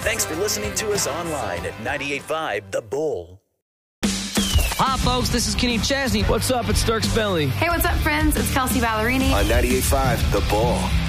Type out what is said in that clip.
Thanks for listening to us online at 98.5 The Bull. Hi, folks. This is Kenny Chesney. What's up? It's Dirk Bentley. Hey, what's up, friends? It's Kelsey Ballerini. On 98.5 The Bull.